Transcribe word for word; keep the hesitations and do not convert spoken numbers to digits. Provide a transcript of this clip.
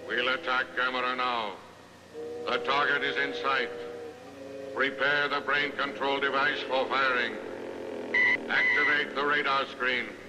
We'll attack Camera now. The target is in sight. Prepare the brain control device for firing. Activate the radar screen.